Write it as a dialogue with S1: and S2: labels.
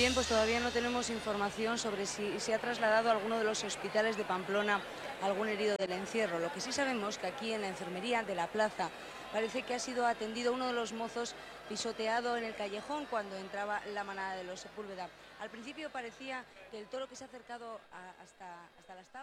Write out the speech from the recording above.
S1: Bien, pues todavía no tenemos información sobre si se ha trasladado a alguno de los hospitales de Pamplona algún herido del encierro. Lo que sí sabemos que aquí en la enfermería de la plaza parece que ha sido atendido uno de los mozos pisoteado en el callejón cuando entraba la manada de los Sepúlveda. Al principio parecía que el toro que se ha acercado hasta las tablas